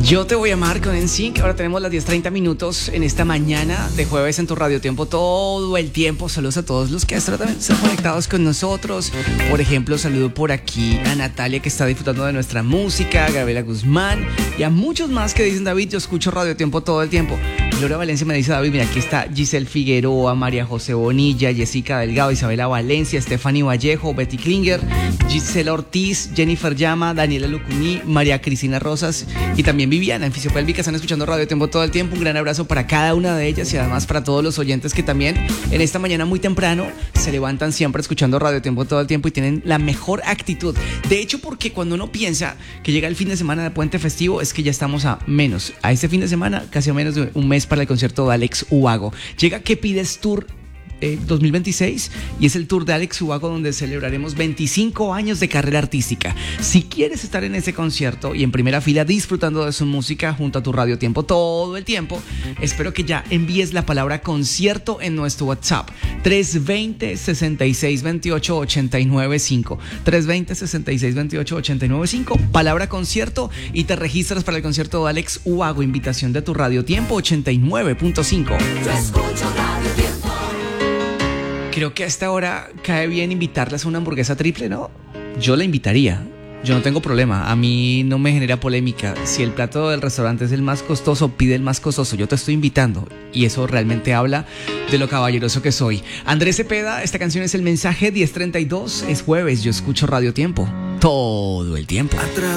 Yo te voy a amar con NSYNC. Ahora tenemos las 10:30 minutos en esta mañana de jueves en tu Radio Tiempo todo el tiempo. Saludos a todos los que también están conectados con nosotros. Por ejemplo, saludo por aquí a Natalia, que está disfrutando de nuestra música, a Gabriela Guzmán y a muchos más que dicen: David, yo escucho Radio Tiempo todo el tiempo. Gloria Valencia me dice: David, mira, aquí está Giselle Figueroa, María José Bonilla, Jessica Delgado, Isabela Valencia, Stephanie Vallejo, Betty Klinger, Gisela Ortiz, Jennifer Llama, Daniela Lucumí, María Cristina Rosas y también Viviana en Fisiopélvica. Están escuchando Radio Tiempo todo el tiempo. Un gran abrazo para cada una de ellas y además para todos los oyentes que también en esta mañana muy temprano se levantan siempre escuchando Radio Tiempo todo el tiempo y tienen la mejor actitud. De hecho, porque cuando uno piensa que llega el fin de semana de puente festivo, es que ya estamos a este fin de semana, casi a menos de un mes para el concierto de Alex Ubago. Llega ¿Qué pides Tour 2026 y es el tour de Alex Ubago, donde celebraremos 25 años de carrera artística. Si quieres estar en ese concierto y en primera fila disfrutando de su música junto a tu Radio Tiempo todo el tiempo, espero que ya envíes la palabra concierto en nuestro WhatsApp 320-6628-895 320-6628-895, palabra concierto, y te registras para el concierto de Alex Ubago. Invitación de tu Radio Tiempo 89.5. Yo escucho Radio Tiempo. Creo que a esta hora cae bien invitarlas a una hamburguesa triple, ¿no? Yo la invitaría. Yo no tengo problema. A mí no me genera polémica. Si el plato del restaurante es el más costoso, pide el más costoso. Yo te estoy invitando. Y eso realmente habla de lo caballeroso que soy. Andrés Cepeda, esta canción es El Mensaje, 10:32. Es jueves, yo escucho Radio Tiempo todo el tiempo.